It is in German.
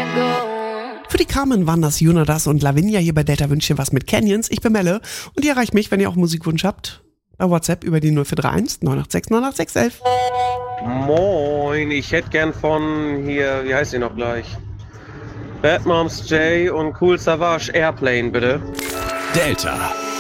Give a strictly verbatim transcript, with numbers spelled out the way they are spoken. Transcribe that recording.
Für die Carmen waren das Jonas und Lavinia hier bei Delta Wünschen was mit Canyons. Ich bin Melle und ihr erreicht mich, wenn ihr auch Musikwunsch habt, bei WhatsApp über die null vier drei eins neun acht sechs neun acht sechs eins eins. Moin, ich hätte gern von hier, wie heißt sie noch gleich? Bad Moms J und Cool Savage Airplane, bitte. Delta.